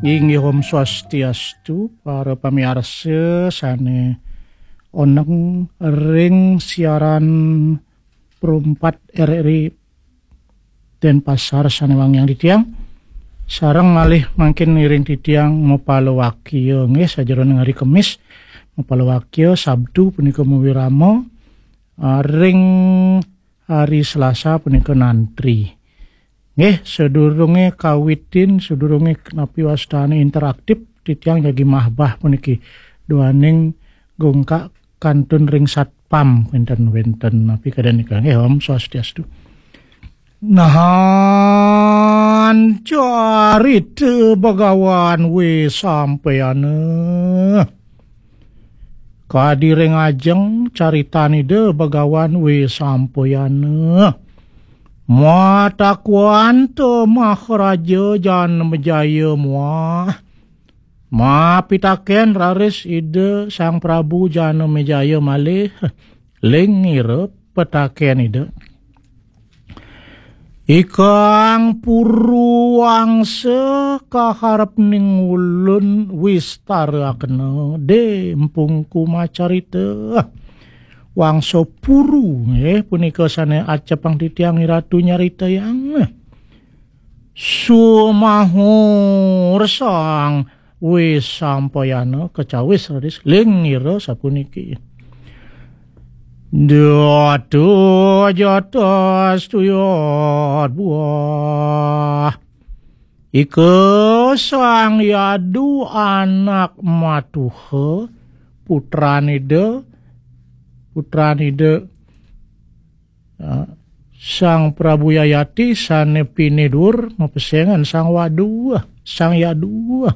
Inggih Om Swastiastu para pamirsa sane oneng ring siaran perempat RRI Denpasar sane wangyang di tiang sareng malih mangkin ngiring di tiang mopalewakya nggih sajeroning hari Kamis mopalewakya Sabtu punika muwirama ring hari Selasa punika nantri. Nggih, sedurunge kawitin, sedurunge kenapi wastane interaktif titiang jagi mahbah puniki duaning gongkak kantun ring satpam wenten-wenten napi kadenika nggih Om Swastiastu. Nahan carita Begawan we sampeyan kadiring ajeng caritani de Begawan we sampeyan Mata kuanto maharaja jan mejaya ma pitaken raris ide Sang Prabu jan mejaya malih lengir petaken ide ikang puruangse kaharep ning ulun wistarakna de empungku macarita wangso puru punika sane acepang titiang ratu nyarita yang sumahur sang wis sampayana kecawis radis lengir sapuniki Datu jatas tuyot buah Ike sang yadu anak matuhe putranide Sang Prabu Yayati sane pinidur mapesengan sang yadu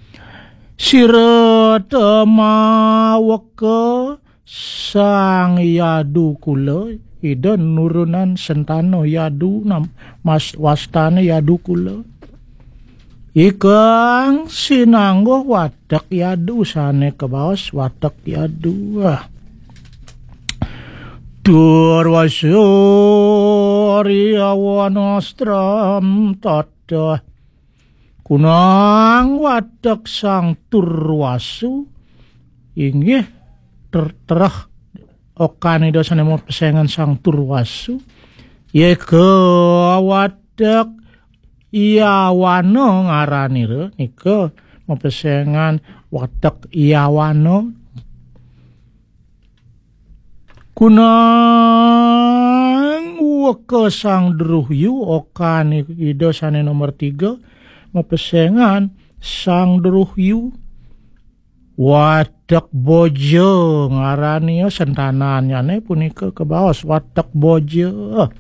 sire maweke sang yadu kula ida nurunan sentano yadu mas wastane yadu kula ikang sinanggo wadak yadu sane kebaos wadak yadu Durwasuryawanastram tata kunang wadak sang Turwasu inggih terterah okanida sane mau pesengan sang Turwasu yeke wadak Iyawano ngaranira nika mau pesengan wadak Iyawano kunang weke sang Druhyu okani ida sane nomor 3 mepesengan sang Druhyu wadak bojo ngarani sentananyane punika kebaos wadak bojo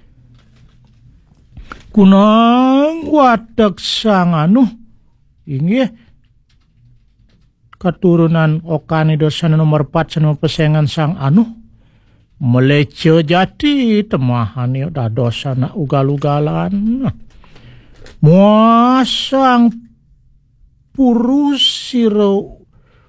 kunang wadak sang inggih keturunan okani dosane nomor 4 sane mepesengan sang Melece jati temahani dadosana ugal-ugalan muasang puru siro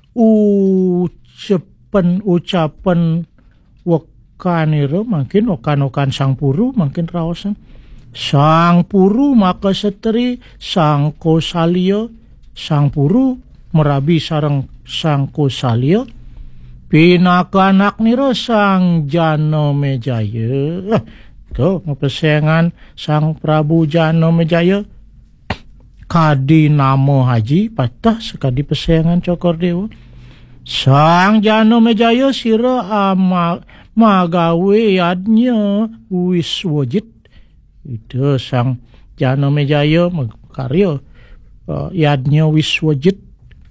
ucapen wakaniro makin okan-okan sang puru makin raosan sang puru maka seteri sang Kosalya sang puru merabi sareng sang Kosalya pinakanak niro sang Janomejaya tuh mepesengan sang Prabu Janomejaya kadi namo haji patah sekadi pesengan cokor dewa sang Janomejaya sira magawe yadnya wiswajit itu sang Janomejaya karya yadnya wiswajit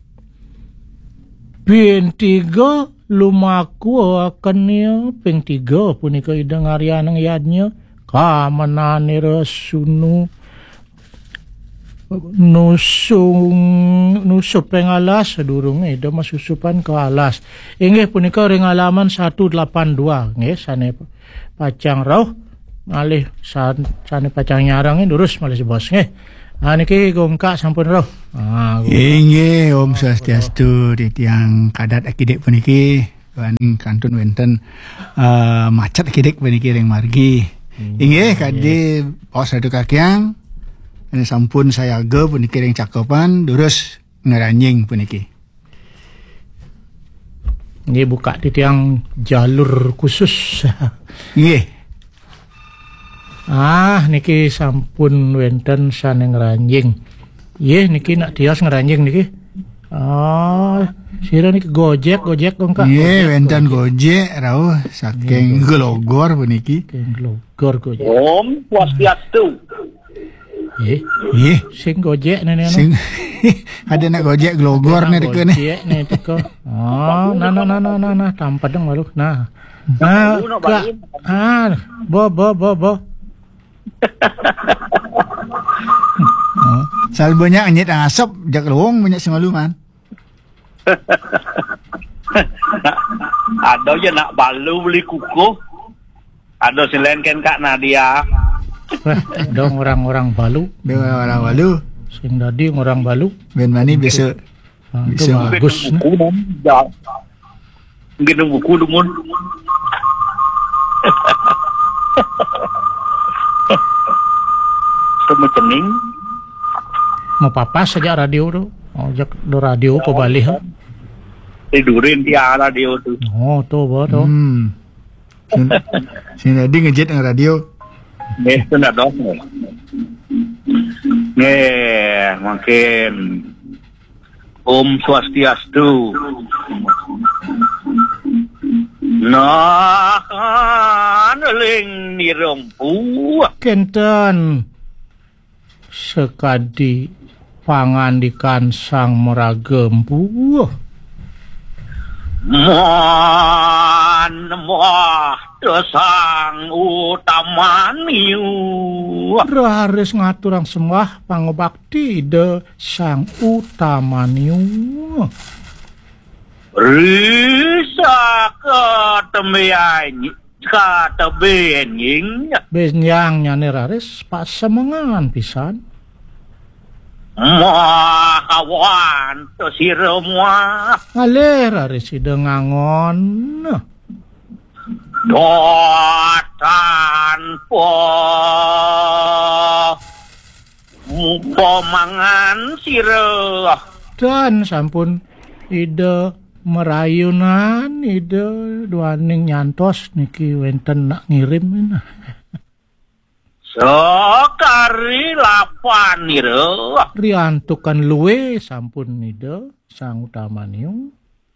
ping 3 lumaku akannya ping 3 punika ida ngaryanang yadnya kamanane resunu nusup pengalas sedurunge ida masusupan ke alas inggih punika ring halaman 182 nggih sane pacang rauh malih sane pacang nyarang lurus malih bos nggih niki gongkak sampun roh. Inggih Om Swastiastu di tiang kadat akidik puniki waning kantun wenten macet akidik puniki ring margi. Inggih kadi pos adu kakyang Ini sampun saya ge puniki ring cakepan terus ngeranjing puniki. Ini buka di tiang jalur khusus. Nggih. Niki sampun wenten sane ngeranjing. Niki nak tias ngeranjing niki. Sira niki gojek dong Kak. Nggih, wenten gojek rawuh saking Glogor puniki. Glogor gojek. Om Swastiastu. Nggih. Sing gojek nenek Sing ada nak gojek Glogor nih teko nih. Gojek nih teko. Nah, tampak dong malu. Nah, Kak. Bo. Sal banyak nyet asap jak luang banyak semaluman. Ada je nak balu beli kukuh. Ada selain kan Kak Nadia. Dong orang-orang Balu. Orang walu. Sing tadi orang Balu. Ben mani bisa Itu bagus. Mungkin buku dumun. Semecening. Mau papas saja radio tu. Jak do radio ko bali ha. Tidurin dia radio tu. Oh, tu bo. Sing tadi ngejet ng radio. Itu nak dong. Mungkin Om Swastiastu. Neling nirompu. Kenten sekadi pangandikan sang meragempu. Sang utamaniu. Harus ngaturang sembah pangobakti de sang utamaniu. Risa katebenying. Benyang nyane raris pas semangan pisan. Kawan tosiremwa. Ngalir raris ide ngangon. Dotan pomangan sirah. Dan sampun ide merayunan ide duaning nyantos niki wenten nak ngirim nah. Sekari lapan nira. Riantukan luwe sampun ide sang utamaniu.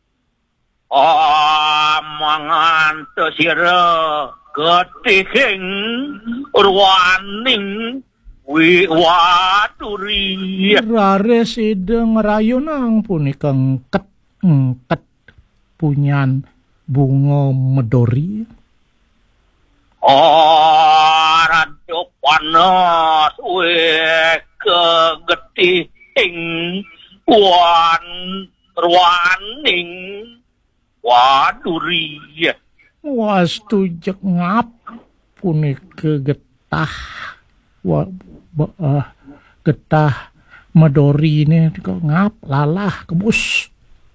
Mangan tesira ketihing ruaning wiwaturi. Rares ide ngerayunang punika ngket punyan bunga medori. Radyo panas kegetihing ruaning waduri. Wastu jek ngap punika getah getah medori ini kok ngap lalah kebus.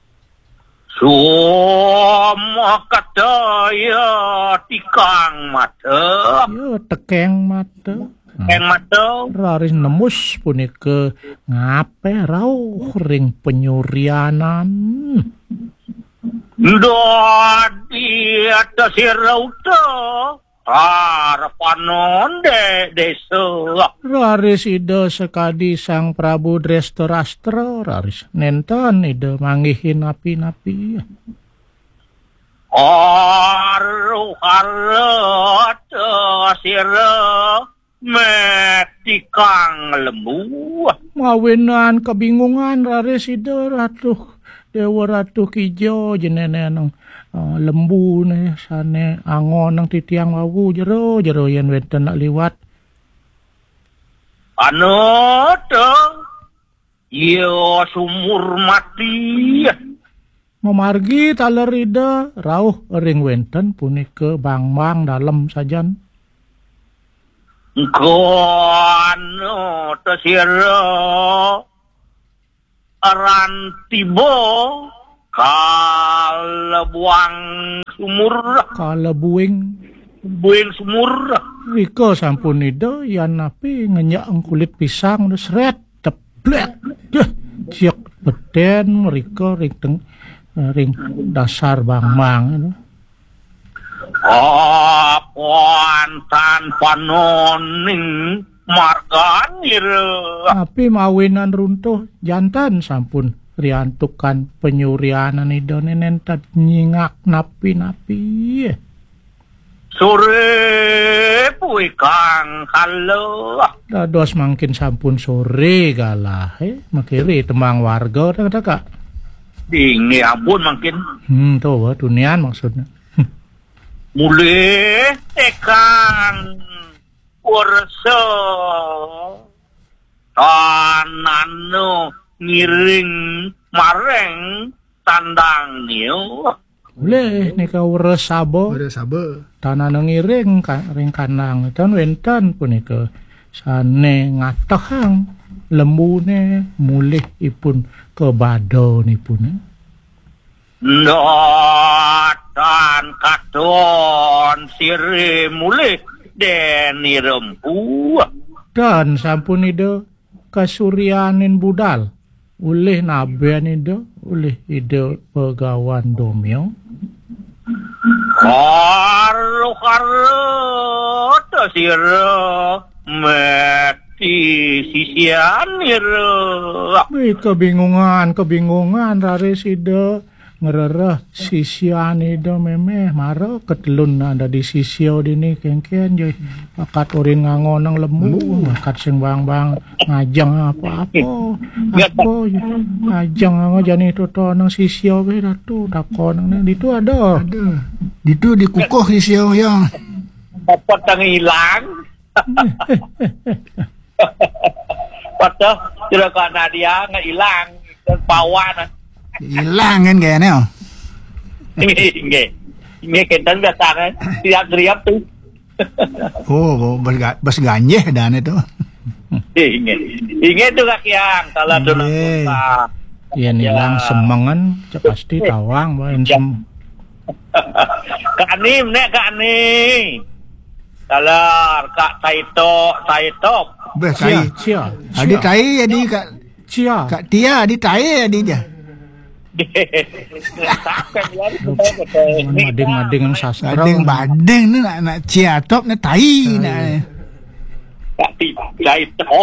Semua katanya tikang mata. Ya tekeng mata. Tekeng mata. Raris nemus punika ngape rauh ring penyurianan. Di atas rauta harapanon desa. Raris ide sekadi sang Prabu Dresterastra raris nenten ide manggihin napi-napi. Haru-haru sira metikang lembu. Mawinan kebingungan raris ide ratuh Dewa Ratu Kijo jenene nang lembu ne sane angon nang titiang wawu jero yen wenten nak liwat. Yo sumur mati. Memargi taler ida rauh ring wenten punika bang-bang dalam sajan. Kono tesira rantibo kalebuang sumur. Kalebuing buin sumur. Riko sampun ida yan napi ngenyak kulit pisang udah seret teblek. Siak beden riko ring dasar bang-bang. Apaan tanpa noning marganir. Tapi mawinan runtuh jantan sampun riantukan penyurianan ida nenentat nyingak napi-napi. Sore pui kang halo. Dados mangkin sampun sore galah makiri tembang warga kata-kata. Dingi ampun makin. Tuh dunian maksudnya. Mulai tekan kurso tananu ngiring mareng tandang niu. Boleh nih kau resabo. Tanah ngiring ring kanang tan wentan punika sane ngatahang lembune mulih ipun ke bado nipun. Notan katon sire mulih deni rempu. Dan sampun ide kasuryanin budal. Ulih nabian ide, ulih ide pegawan domio. Karo to sire mati sisian ire. Kebingungan raris ide ngerereh sisian ide memeh maro ketelun ada di sisio dini kengken joy pakat urin ngangonang lembu pakat sing bang ngajang apa ngajang ngajani itu to nang sisio be datu dakon nang ditu ada Ditu dikukuh sisio yang Dapat yang hilang. Patah tidak karena dia nggak hilang dan pawan. hilang kan kayaknya. Ini kita biasa kan teriak tuh. Oh, bas ganjeh dan itu. Ini tuh kak yang kalau tuh nangkota. Iya nilang semangan pasti tawang bain sem. Kak Nim nek Kak Nim. Kalau Kak Taito. Beh kai. Cia. Adi tai adi kak Cia. Kak Tia adi tai adi dia. Mading-mading yang sastra. Badeng ni nak ciatop ni tai nak. Kak Taito.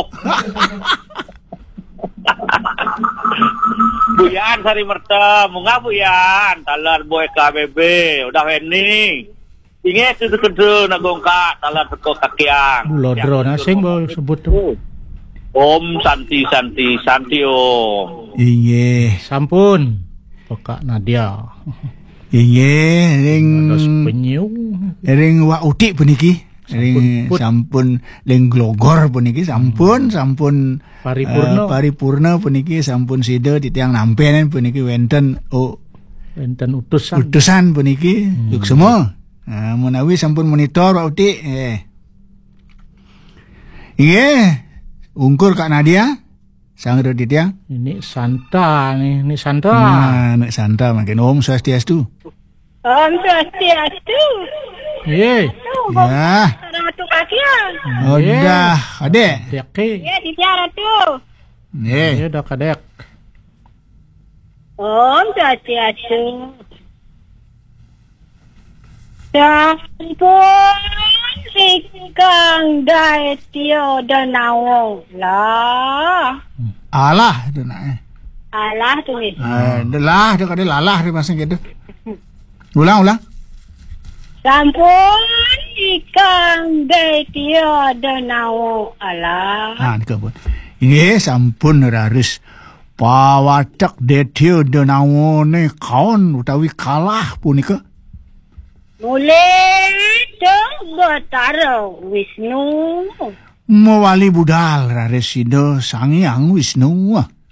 Buyan sari merta, munga buyan, talar boy KBB, udah ini. Ingat itu kedua nagongka, talar teko kakiang. Bulodro nasing baru sebut tuh. Om Santi Om. Iye, Sampun, Pekak Nadia. iye, Terus penyu. ring wa utik puniki. Ring sampun ring glogor puniki sampun paripurna puniki sampun sida titiang nampen puniki wenten utusan puniki yuk semua menawi sampun monitor wa utik ungkur Kak Nadia sang titiang Ini Santa. nek Santa makin Om Swastiastu. Om Swastiastu. Ye. Ya. Ratu kakian. Udah, adek. Deki. Ya di tiara tuh. Ya udah kadek. Om Swastiastu. Sampun sikang daetio danau lah. Alah itu nak. Alah tuh ni. Delah, dia kata lalah dia masing gitu. Ulang. Sampun sikang daetio danau alah. Ini pun. Ini sampun raris pawatak detio danau ne kaon utawi kalah punika. Mulai tu Batara Wisnu. Mewali budal raris sido sangyang Wisnu.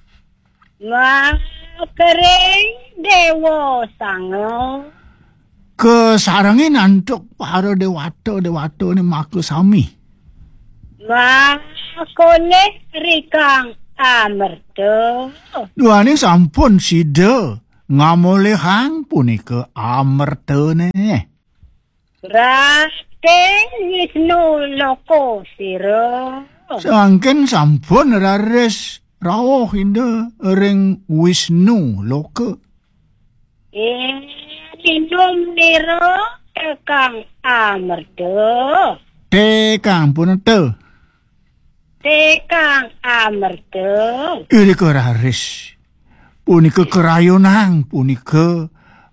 Kering Dewa Sanga. Kesarangin antuk para dewato ni maku sami. Kone Rikang Amerta. Dua ni sampun sido ngamolehang punika amertene. Wateng Wisnu loko sira. Sangken sampun rares rawuh indah ring Wisnu loka. Minum nira Kakang Amarta. Tekang punten. Kakang Amarta. Irika rares. Punika kerayonang punika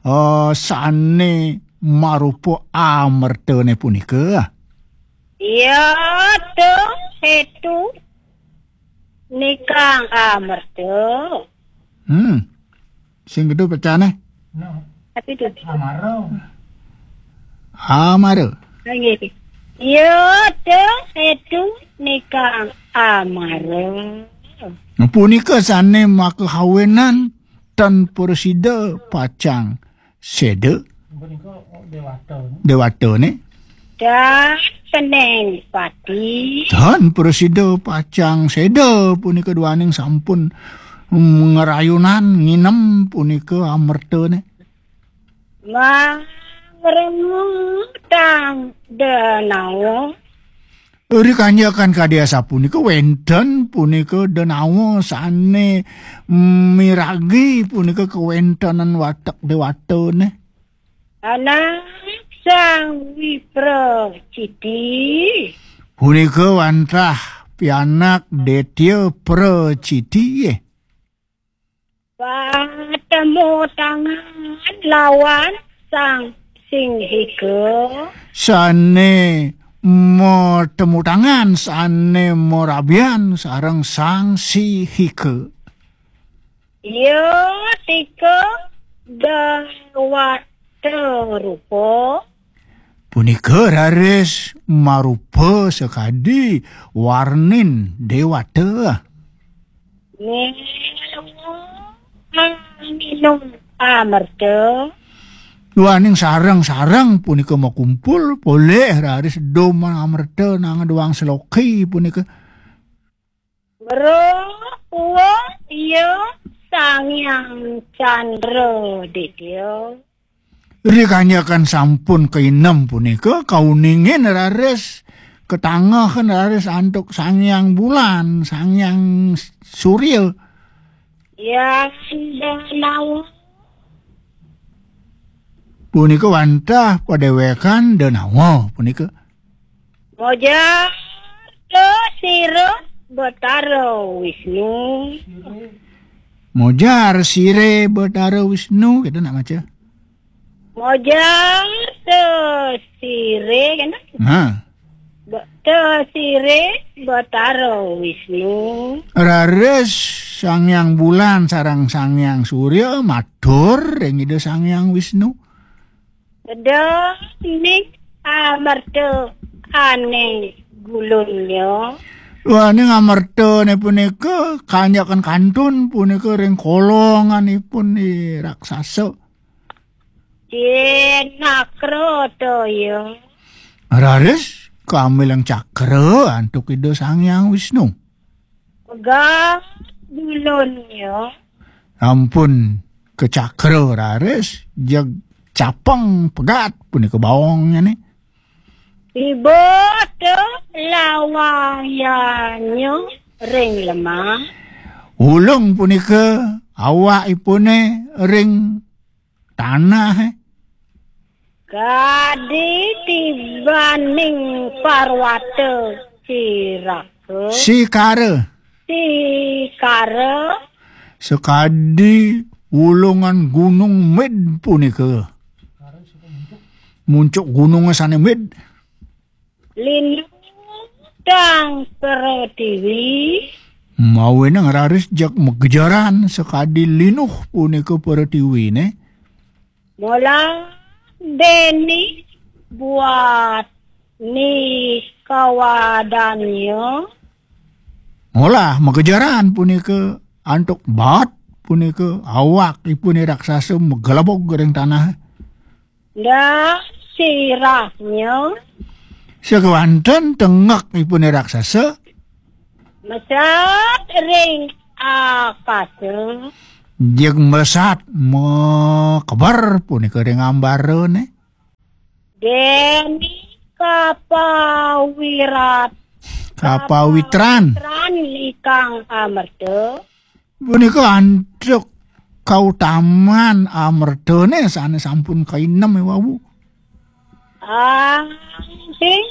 sane marupa amertane punika. Ya to itu Nikang Amarta. Sing gedhe pecane. No, Tapi itu. amarau. Amaro. Nggih. Ya to itu Nikang Amarta. Punika sane makahawenan tan presida pacang sede Punika dewata. dewatane Dan peneng pati. dan presida pacang sede punika duaning sampun ngerayunan nginem punika amertane. Remutang danau. Eri kanjakan kadya sapunika wenten punika denawa sane miragi punika kewentanan watak dewatane. Anak sang wipra citi. Punika wantah pianak Detya Preciti. Patemu tangan lawan sang singhika. Sane mo temu tangan sane mo rabian sareng sang si hike. Yo tika dewata rupa. Punika rares marupa sekadi warnin dewata. Minum Amarta. Duaning sarang-sarang punika makumpul boleh rares doman amerta nang doang seloki punika. Uwa yo sangyang Candra Ditya. Rikanyakan sampun keinem punika kauningin rares ketangahan rares antuk sangyang bulan, sangyang surya. Yang danau. Punika wantah padewekan denawa punika. Moja to sira Batara Wisnu. Mojar sire Batara Wisnu kita nak maca. Moja to sire kan? Nah, To sire Batara Wisnu. rares sangyang bulan sarang sangyang surya matur ing ida sangyang Wisnu. Ada ini Amarta ane gulunnya. Wani ngamertane punika kanyakan kantun punika ring kolonganipun ni raksasa. Nakro to yo. Rares kamilang cakra antuk ida sangyang Wisnu. Ga gulunnya. Ampun kecakra rares jag capang pegat punika bawangnya nih. Ibu to lawayannya ring lemah. Ulung punika awak ipune ring tanah. Kadi tibaning parwata ciraka. Sikara Sikara. sekadi ulungan gunung Med punika. Muncuk gunung sane Med. Lintang Pertiwi. Mawena ngararis jak megejaran sekadi linuh punika Pertiwi ne. Mula Deni buat ni kawadannya. Olah megejaran punika antuk bat punika awak ipune raksasa megelabog goreng tanah. Dah sirahnya. Sekawanten tengak ipune raksasa Mesat ring akasa. jeung melesat mekebar punika ring ambarane. Deni Kapawitran Ikang Amarta. punika antuk kautaman amertane sane sampun kainem wau. Sing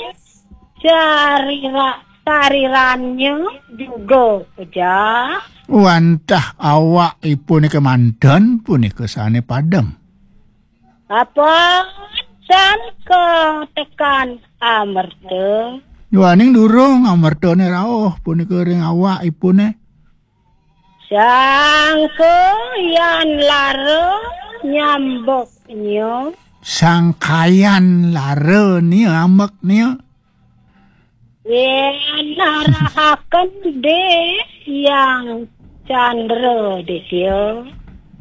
carirannya juga kerja. Wantah awakipun kemandan punika sane padam. Apa san ketekan Amarta? Yuaning durung amertane rawuh punika ring awakipune. Sang yan lara nyamboknya. Sangkayan lare nia amek nia. Narahakan de yang Chandra desyo.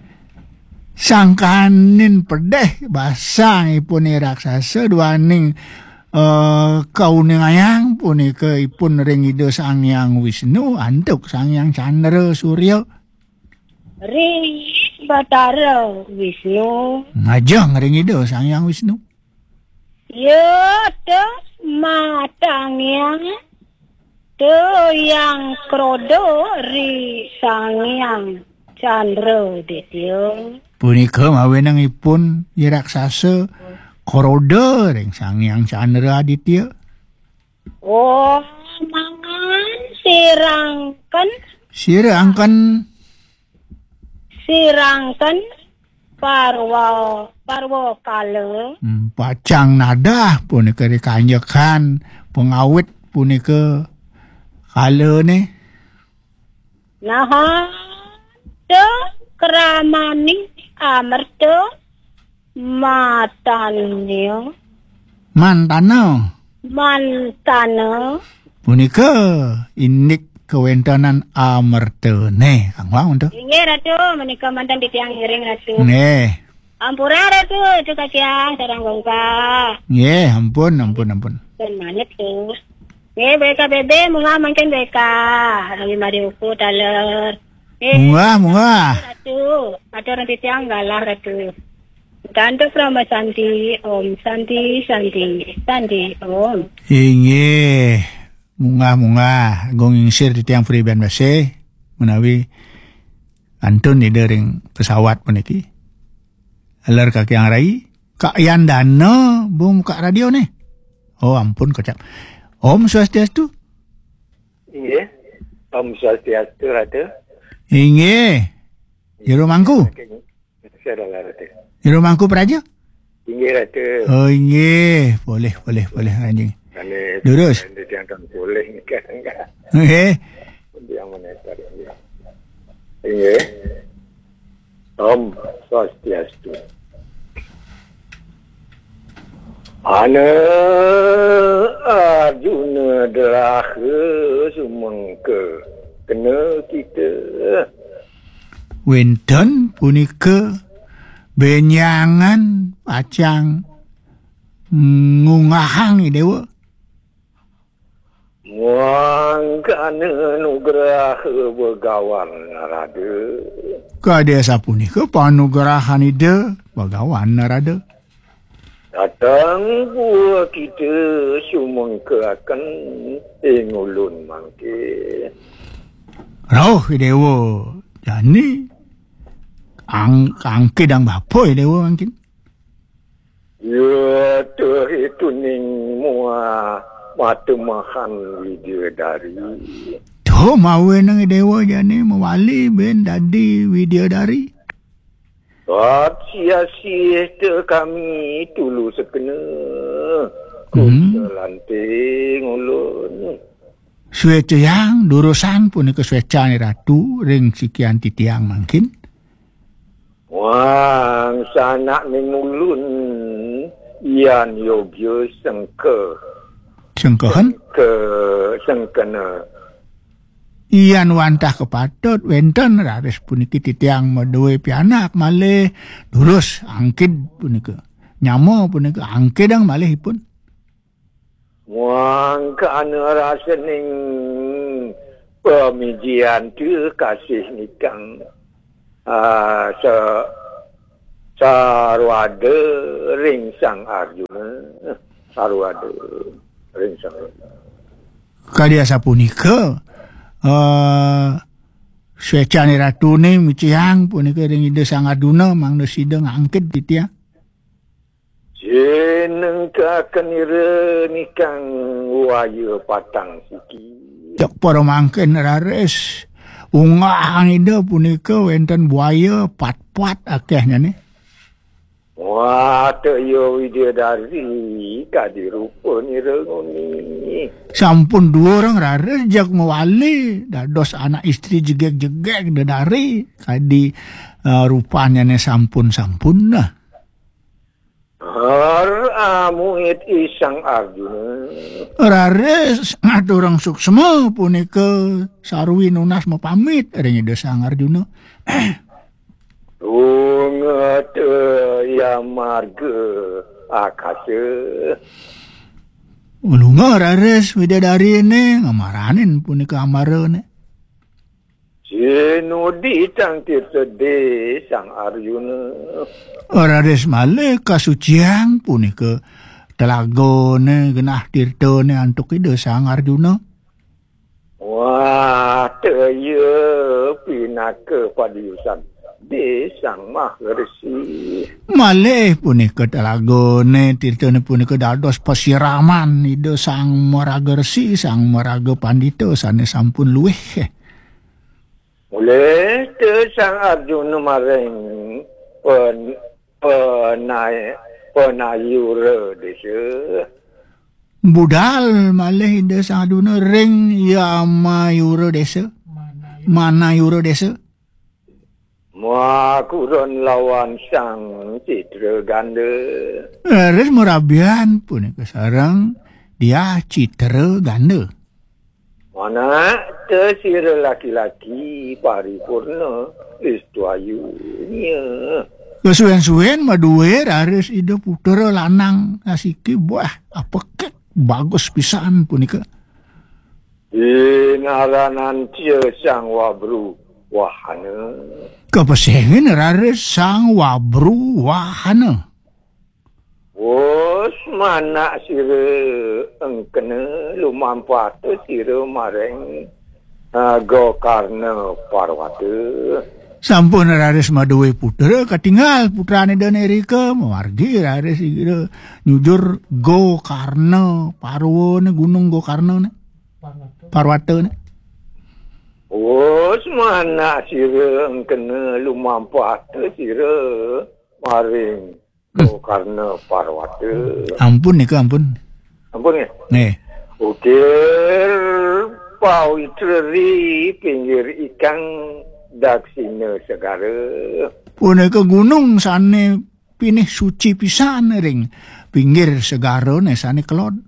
Sangkanin pedeh basangipun raksasa duaning kauningayang punika ipun ring Ida Sang Hyang Wisnu antuk Sang Hyang Chandra Surya. Ring Batara Wisnu. Ngajeng ring Ida Sang Hyang Wisnu. Ya te matangnya te yang krodo ri Sang Hyang Chandra desyo. Punika mawenangipun raksasa Koroda ring Sang Hyang Chandra Aditya. Oh, mangan sirangkan parwa kala. Pacang nadah punika dikanjekan pengawit punika kala ne. Nah, te keramani Amarta mantana punika inik kewentanan Amartane Kang Wang to. Inggih Ratu menika mantan titiang hiring Ratu. Nggih. Ampura Ratu itu kasihan sareng gongka. Nggih, ampun. Ben manet tuh. Nggih BKBB munga mangken BK. Lagi mari uku taler. Munga. Ratu, atur titiang galah Ratu. Ganto Prama Santi, Om Santi, Om. Inggih, munga gongingsir di tiang Freeban Base menawi antun di dering pesawat puniki. Alar kaki yang rai, Kak Yandana bung buka radio nih. Oh ampun kocak. Om Swastiastu. Inggih, Om Swastiastu Ratu. Inggih. Jero mangku. Saya dah Ratu. Di rumahku Praja? Inggih Ratu. Oh inggih, boleh anjing. Lurus. Yang tak boleh kan enggak. Yang menetar. Inggih. Om Swastiastu. Ana Arjuna adalah sumangka kena kita. Wenten punika benyangan pacang ngungahang dewa. Wangkana nugrah begawan narada. Kada sapunika panugrahan ide begawan narada. Datang buah kita sumangka akan ingulun mangke. Rauh dewa jani angke dang bapoy dewa mungkin. Ya tuh itu ning mua mata mahan widodari. Tuh mawe nang dewa jani mawali ben dadi widodari. Sia-sia te kami tulu sekena. Kuselanting ulun. Sueca yang durusan punika sueca ni ratu ring sikian titiang mungkin. Wang sanak ning ulun ian yogyo sengke. Sengkehen? Sengkena. Ian wantah kepatut wenten raris puniki titiang maduwe pianak malih durus angkid punika. Nyamo punika angkidang malihipun. Wang kana rasa ning pemijian tu kasih nikang sarwada ring Sang Arjuna. sarwada ring sarwada. Kadia sapunika Swecane ratune micihang punika ring Ida Sang Arjuna mangda sida ngangket ditia. Jeneng kakenira nikang waya patang siki. Cak para mangken rares ungah Ida punika wenten buaya pat-pat akehnya nih. Wah, yo widadari kadirupa nirengoni. Sampun 2 orang rares jak mewali dados anak istri jegek-jegek dadari kadi rupanya ne sampun-sampun nah. Har amuit Isang Arjuna. Rares ngaturang suksema punika sarwi nunas mapamit ring Ida Sang Arjuna. Ungat ya marga akasa. Ulunga rares widadari ini ngamaranin punika amarane. Sinudi tang tirtede Sang Arjuna. Rares malih kasuciang punika telagone genah tirtone antuk Ida Sang Arjuna. Wah, teu pinaka padiusan di Sang Maharsi. Malih punika telagone tirtone punika dados pasiraman Ida Sang Maragarsi Sang Maraga Pandita sane sampun luwih. Mulai te Sang Arjuna maring penayura desa. Budal malih Ida Sang Arjuna ring Yamayura desa. Manayura desa. Makuron lawan Sang Citra Ganda. Rares merabian punika sareng dia Citra Ganda. Mana tersira laki-laki paripurna istuayunya. Kesuwen-suwen maduwe rares Ida putera lanang asiki buah apakah bagus pisan punika. Ingaranan cia Sang Wabru Wahana. Kepesengen rares Sang Wabru Wahana. Wos mana sira engkena lumampat sira mareng Gokarna Parwata. Sampun rares maduwe putera katinggal putrane Danerika mawargi rares Ida nyujur Gokarna Parwana Gunung Gokarna Parwata ne. Wos mana sira engkena lumampat sira mareng Gokarna Parwata. Ampun nika ampun. Ampun ya? Nih. Ukir pawitri pinggir ikan daksina segara. Punika gunung sane pinih suci pisan ring pinggir segara ne sane kelod.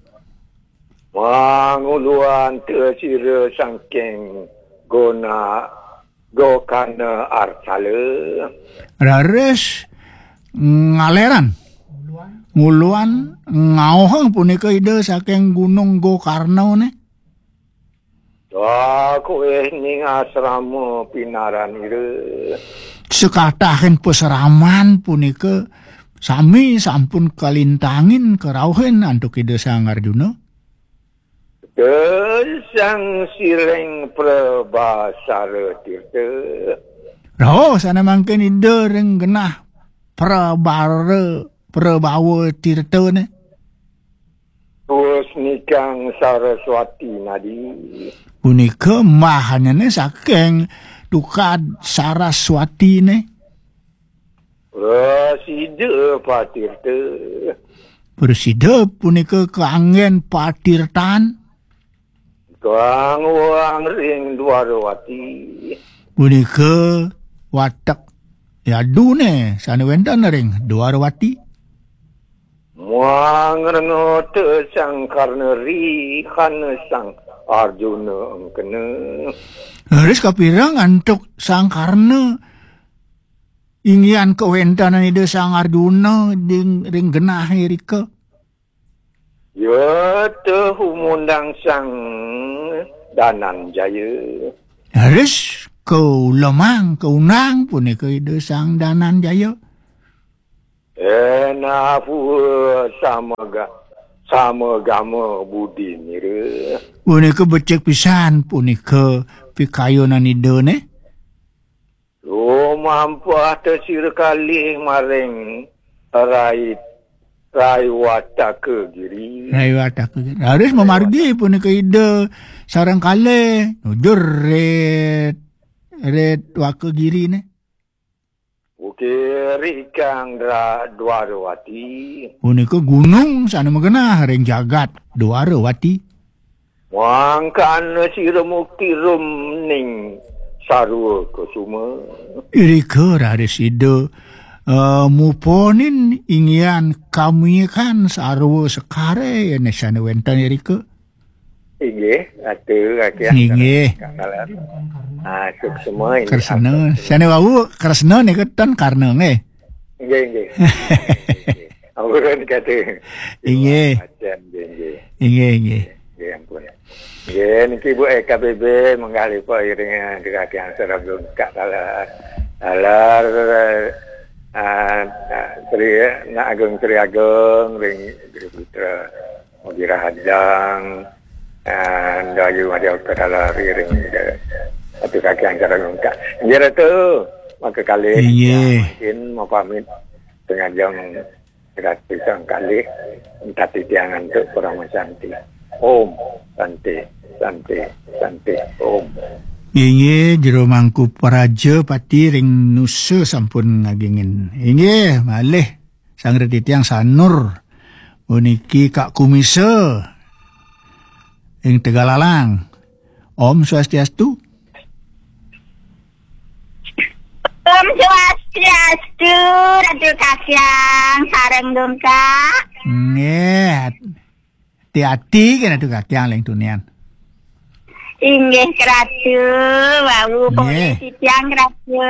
Manguluan tersira sangking Gokarna Arsala. Rares ngaleran nguluan ngauhang punika Ida saking gunung Gokarna ne. Aku ning asrama pinaran ira. Sekatahen peseraman punika sami sampun kalintangin kerawhen antuk Ida Sang Arjuna. Sang Sileng Prabasara Tirta. Rao sana mangken Ida ring genah Prabawa Tirta ne. Terus nikang Saraswati nadi. Punika mahanya ne saking tukad Saraswati ne. Presida Patirta. Presida punika keanggen Patirtan. Kang wang ring Dwarawati. Punika watak yadu ne sana wentan ring Dwarawati. Muang rengote Sang Karneri khana Sang Arjuna engkena. Haris kapirang antuk Sang Karna inggian kewentanan Ida Sang Arjuna ring genah rika. Ya humundang Sang Dananjaya. Haris kaulamang kaunang punika Ida Sang Dananjaya. Nafu sama gama budi mira. Punika becek pisan punika pikayonan ide ne. Oh mampu ada sira kali maring rai wataka giri. Rai wataka giri. Harus memargi punika ide sarang kale nujur red waka giri ne. Oke, rikang Dwarawati. Punika gunung sana magana ring jagat Dwarawati. Wangkan sira mukti rumning sarwa kusuma. Irika harus ide muponin ingyan kami kan sarwa sekare ne sana wentan irika. Inggih, atuh aki. Inggih. Suk semua ini. Karsana, sana wau karsana ne ketan karna nge. Inggih. Ampun kata. Inggih. Inggih. Ya ampun. Ya niki Bu EKBB menggali po iring dikakian serabun kak alar Tri Ageng ring Putra Mogira Hadang Dayu Madia Kadalar ring atu kakian serabun kak. Jadi tu maka kali mungkin mau pamit dengan jam gratis kali minta tiangan untuk orang Santi. Om Santi Om. Inge jero mangku paraja pati ring nusa sampun ngagingin. Inge malih sang retitiang sanur uniki Kak Kumisa ing Tegalalang. Om Swastiastu. Om Swastiastu, Ratu Kakyang sareng dungka. Nggih. Hati-hati kena tu kakyang leng tunian. Inggih Ratu, wau polisi tiang Ratu.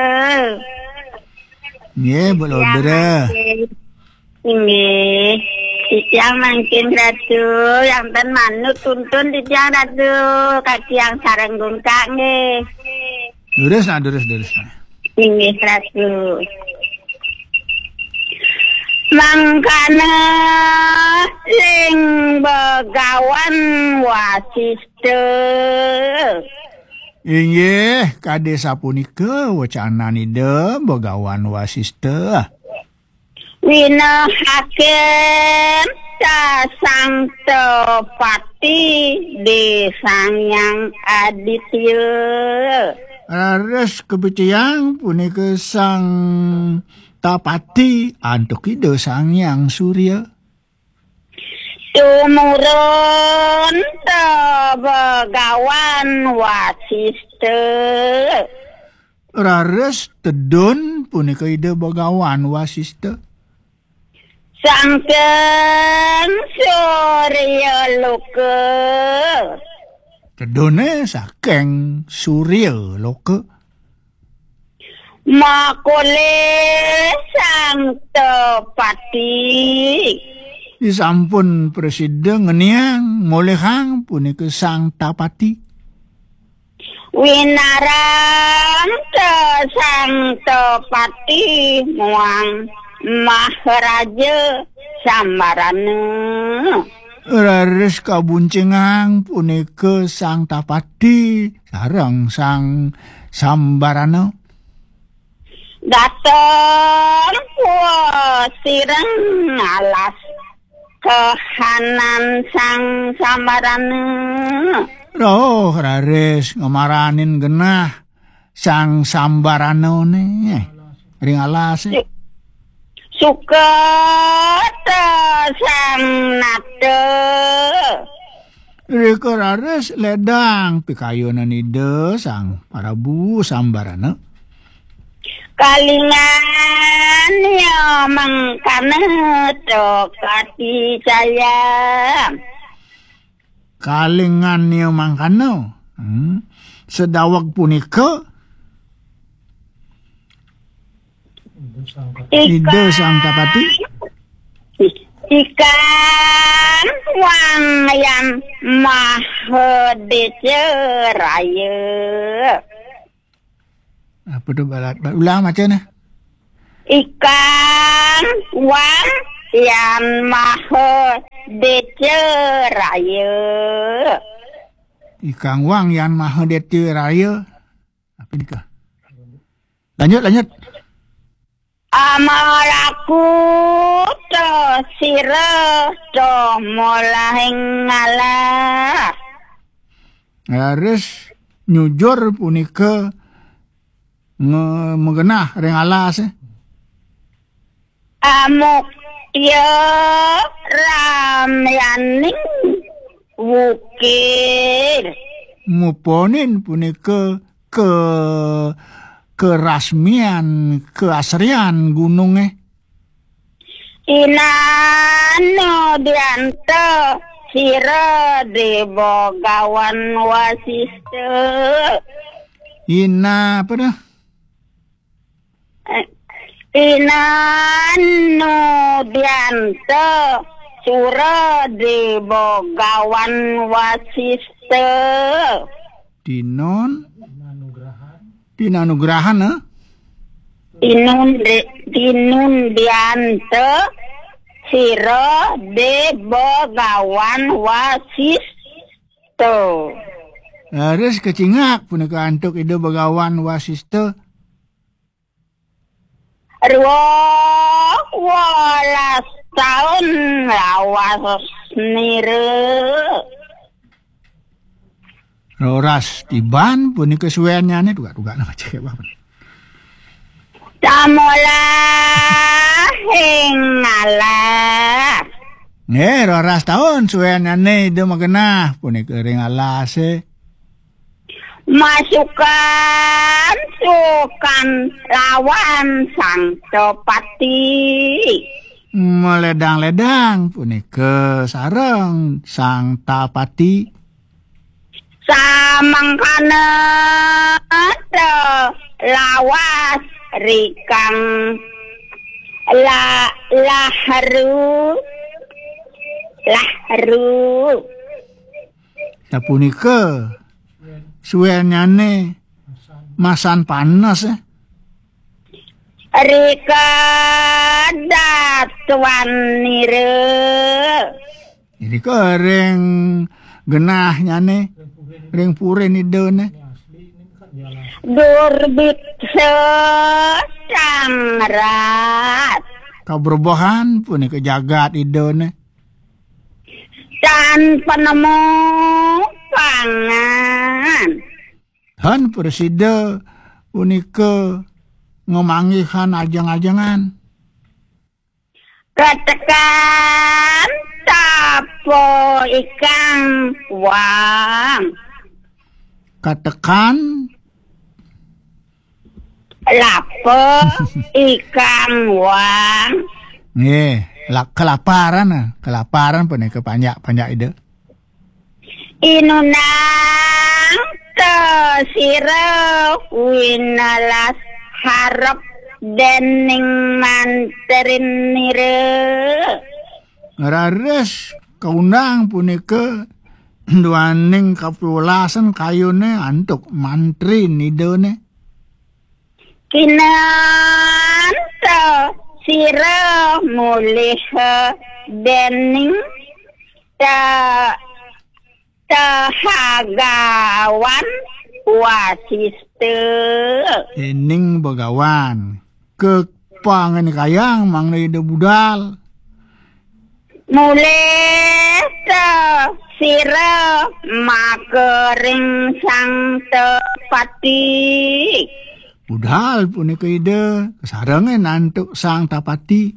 Nggih, Bu Lodra. Inggih. Tiang mangkin Ratu, yang ten manut tuntun tiang Ratu, Kakyang sareng dungka nggih. Durus na. Inggih Ratu. Mangkana ling begawan wasiste. Inggih, kade sapunika wacanan ide begawan wasiste. Winahaken tasang tepati di sangyang aditya. Rares kebeciang punika sang tapati antuk ide sang yang surya. Tumurun begawan wasiste. Rares tedun punika ide begawan wasiste. Sangken surya loka. Tedune saking surya loka. Makole sang tepati. Disampun presiden ngeniang molehang punika sang tapati. Winarang te sang tepati muang maharaja sambarana. Rares kabuncengang punika sang tapati sareng sang sambarana. Datang sireng alas kehanan sang sambarana. Roh rares ngemaranin genah sang sambarana ne ring alas. Suket sang nate. Rika rares ledang pikayonan ide sang Prabu sambarana. Kalingan ya mangkana tokati saya. Kalingan ya mangkana. Sedawag punika ide sang tapati. Ikan wang yang mahedece raya. Apa tu balat? Ulang macam mana? Ikan wang yang dece raya. Ikang wang yang maha dece raya. Apa ni kah? Lanjut. Amalaku to sira to molahing ngalah. Harus nyujur punika mengenah ring alas. Amuk ya ramyaning wukir. Muponin punika kerasmian, keasrian gunungnya. Inano dianto sira debogawan wasiste. Ina apa dah? Inano dianto sira debogawan wasiste. Dinanugrahan Dinun diante sira debogawan wasiste. Harus kecingak punika antuk ide begawan wasiste. Walas tahun lawas nire. Roras tiban punika suwennya ni duga nama cek apa. Tamola hingala. Roras tahun suwennya ni ide magenah punika ring alas. Masukan sukan lawan sang topati. Meledang-ledang punika sareng sang tapati. Samangkana lawas rikang lahru. Sapunika suwenyane masan panas. Rika datuan nire. Jadi ring genahnya nih, ring puren idone. Durbit setangrat. Kaberbohan pun kejagat idone. Tanpa nemu pangan. Han presida punika ngomangihan ajang-ajangan. Katakan tapo ikang wang. Katakan lapo ikang wang. Kelaparan pun kepanjak ide. Inunang sira winalas harap dening manterin nire. Rares kaundang punika duaning kapulasan kayune antuk mantri nidone. Kinanta sira mulih dening tahagawan wasiste. Dening begawan kepangan kayang mangna ide budal. Mulih sira makering sang tepati. Budal punika ide kesarengan nantuk sang tapati.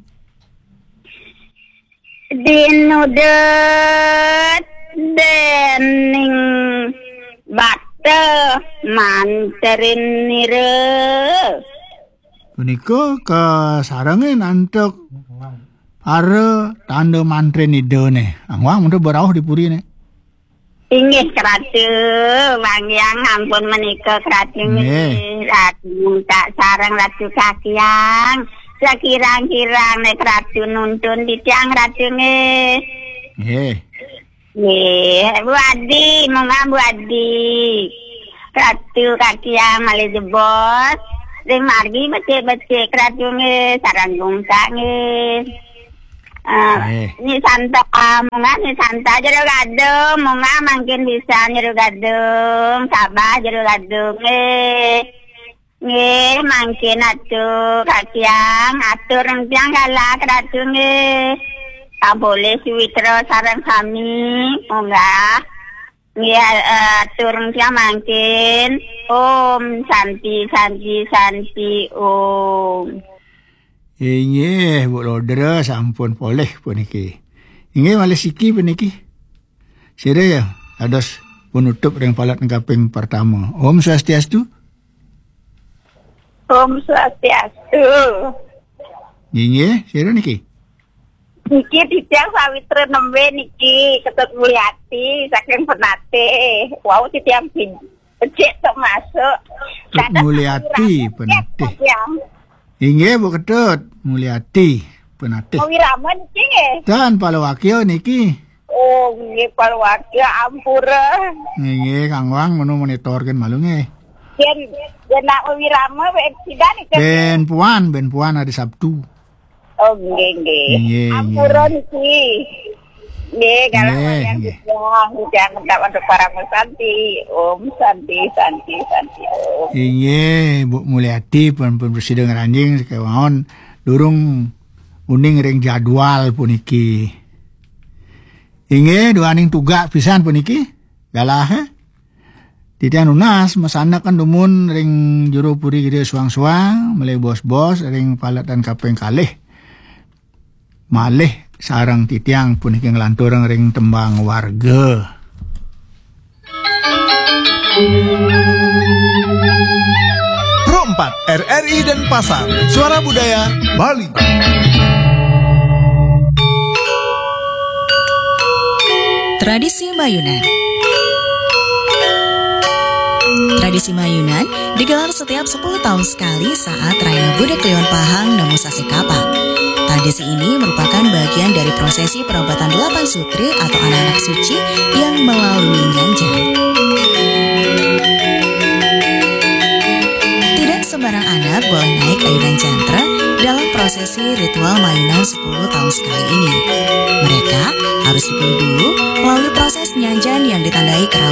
Dinudet dening bate manterin nire. Punika kesarengan nantuk are tanda manterin idone. Angwang mundur berauh dipuri ne. Inggih kratu wangyang ampun menika kratu nggih. Ratu tak sareng ratu kakiang. Sekirang-kirang nek ratu nuntun di tiang ratu nggih. Nggih. Nggih, Bu Adi, monggo Bu Adi. Ratu kakiang malih jebos. Ring margi becik-becik ratu nggih, sareng gungsak nggih. Ni santa munga ni santa jero gadung munga mangkin bisa jero gadung sabah jero gadung nge mangkin atuh kakiang atur rengpiang galak ratu nge tak boleh suwitra sarang kami munga nge atur rengpiang mangkin om santi om. Inge Bu Lodra sampun poleh puniki. Inge malih siki puniki. Sire ya ados penutup ring palat kaping pertama. Om Swastiastu. Om Swastiastu. Inge sire niki. Niki titiang sawitra nembe niki Ketut Mulyati saking Penate. Wow titiang becik tok masuk. Ketut Mulyati Penate. Inge Bu Ketut Mulyati Penate. Wirama niki nggih. Dan Palawakya niki. Oh, nggih Palawakya ampura. Inge Kang Wang menu monitorkeun malu nggih. Yen nak wirama ben sidan iki. Ben puan hari Sabtu. Oh, nggih. Ampura niki. Nggih, kalau yang jangan untuk para Santi. Om Santi. Om. Inge Bu Mulyati pun presiden ranjing sekewon durung uning ring jadwal puniki. Inge duaning tuga pisan puniki. Galah titian lunas masana kan dumun ring juru puri gede suang-suang mulai bos-bos ring palat dan kapeng kalih. Malih sarang titiang puniki nglanturang ring tembang warga. Pro 4 RRI dan Pasar, Suara Budaya Bali. Tradisi Mayunan. Tradisi Mayunan digelar setiap 10 tahun sekali saat Raya Budak Kliwon Pahang Nemu Sasi Kapak. Tradisi ini merupakan bagian dari prosesi perobatan 8 sutri atau anak-anak suci yang melalui nyanjang. Tidak sembarang anak boleh naik ayunan jantra dalam prosesi ritual Mayunan 10 tahun sekali ini. Mereka harus dipilih dulu melalui proses nyanjan yang ditandai kerawitan